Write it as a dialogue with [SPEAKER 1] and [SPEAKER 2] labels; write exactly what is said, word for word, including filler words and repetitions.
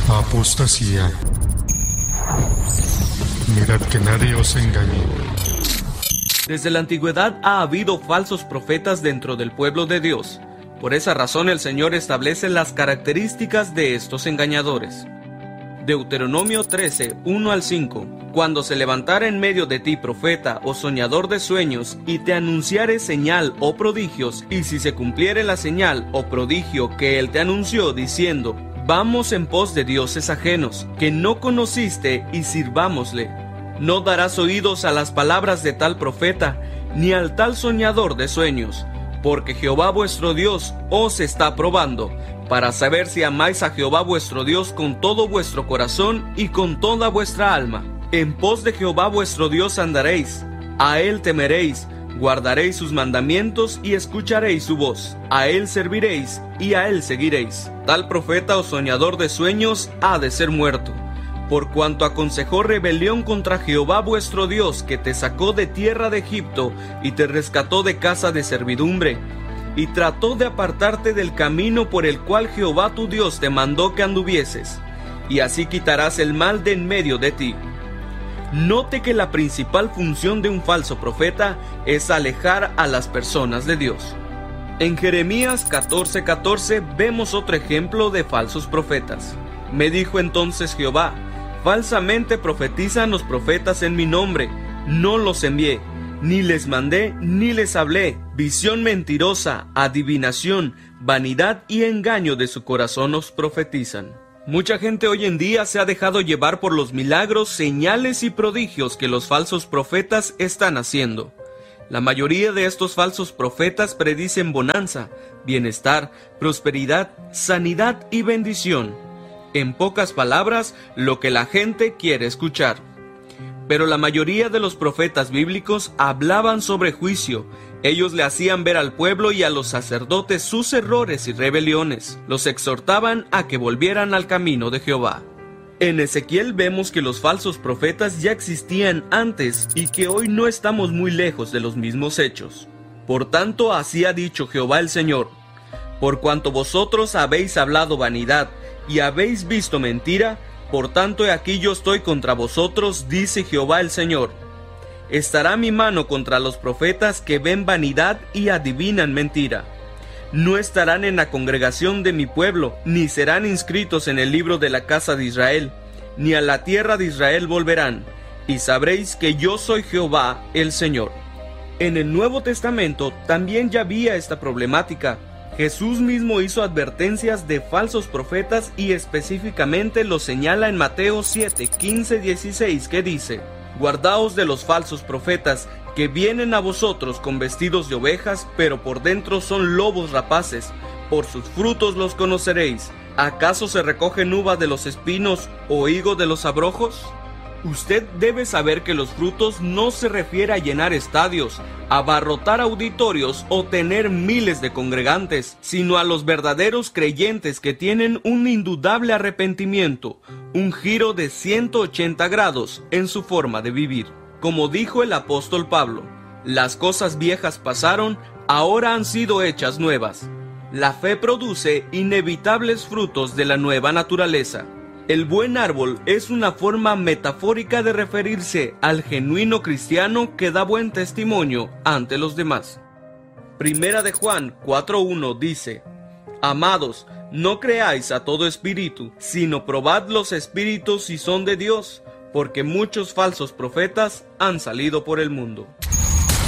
[SPEAKER 1] Apostasía. Mirad que nadie os engañe.
[SPEAKER 2] Desde la antigüedad ha habido falsos profetas dentro del pueblo de Dios. Por esa razón el Señor establece las características de estos engañadores. Deuteronomio trece, uno al cinco. Cuando se levantare en medio de ti profeta o soñador de sueños, y te anunciare señal o prodigios, y si se cumpliere la señal o prodigio que él te anunció, diciendo: vamos en pos de dioses ajenos, que no conociste, y sirvámosle. No darás oídos a las palabras de tal profeta, ni al tal soñador de sueños, porque Jehová vuestro Dios os está probando, para saber si amáis a Jehová vuestro Dios con todo vuestro corazón y con toda vuestra alma. En pos de Jehová vuestro Dios andaréis, a él temeréis, guardaréis sus mandamientos y escucharéis su voz. A él serviréis y a él seguiréis. Tal profeta o soñador de sueños ha de ser muerto, por cuanto aconsejó rebelión contra Jehová vuestro Dios, que te sacó de tierra de Egipto y te rescató de casa de servidumbre, y trató de apartarte del camino por el cual Jehová tu Dios te mandó que anduvieses, y así quitarás el mal de en medio de ti. Note que la principal función de un falso profeta es alejar a las personas de Dios. En Jeremías catorce, catorce vemos otro ejemplo de falsos profetas. Me dijo entonces Jehová: falsamente profetizan los profetas en mi nombre, no los envié, ni les mandé, ni les hablé. Visión mentirosa, adivinación, vanidad y engaño de su corazón os profetizan. Mucha gente hoy en día se ha dejado llevar por los milagros, señales y prodigios que los falsos profetas están haciendo. La mayoría de estos falsos profetas predicen bonanza, bienestar, prosperidad, sanidad y bendición. En pocas palabras, lo que la gente quiere escuchar. Pero la mayoría de los profetas bíblicos hablaban sobre juicio. Ellos le hacían ver al pueblo y a los sacerdotes sus errores y rebeliones. Los exhortaban a que volvieran al camino de Jehová. En Ezequiel vemos que los falsos profetas ya existían antes y que hoy no estamos muy lejos de los mismos hechos. Por tanto, así ha dicho Jehová el Señor: por cuanto vosotros habéis hablado vanidad y habéis visto mentira, por tanto he aquí yo estoy contra vosotros, dice Jehová el Señor. Estará mi mano contra los profetas que ven vanidad y adivinan mentira. No estarán en la congregación de mi pueblo, ni serán inscritos en el libro de la casa de Israel, ni a la tierra de Israel volverán, y sabréis que yo soy Jehová el Señor. En el Nuevo Testamento también ya había esta problemática. Jesús mismo hizo advertencias de falsos profetas y específicamente lo señala en Mateo siete, quince, dieciséis, que dice: guardaos de los falsos profetas, que vienen a vosotros con vestidos de ovejas, pero por dentro son lobos rapaces. Por sus frutos los conoceréis. ¿Acaso se recogen uva de los espinos o higo de los abrojos? Usted debe saber que los frutos no se refiere a llenar estadios, abarrotar auditorios o tener miles de congregantes, sino a los verdaderos creyentes que tienen un indudable arrepentimiento, un giro de ciento ochenta grados en su forma de vivir. Como dijo el apóstol Pablo: las cosas viejas pasaron, ahora han sido hechas nuevas. La fe produce inevitables frutos de la nueva naturaleza. El buen árbol es una forma metafórica de referirse al genuino cristiano que da buen testimonio ante los demás. Primera de Juan cuatro uno dice: amados, no creáis a todo espíritu, sino probad los espíritus si son de Dios, porque muchos falsos profetas han salido por el mundo.